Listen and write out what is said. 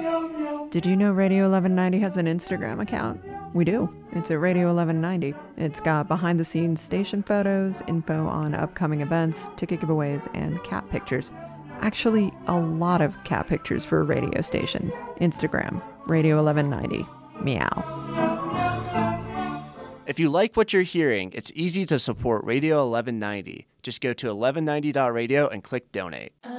Did you know Radio 1190 has an Instagram account? We do. It's at Radio 1190. It's got behind-the-scenes station photos, info on upcoming events, ticket giveaways, and cat pictures. Actually, a lot of cat pictures for a radio station. Instagram, Radio 1190. Meow. If you like what you're hearing, it's easy to support Radio 1190. Just go to 1190.radio and click donate.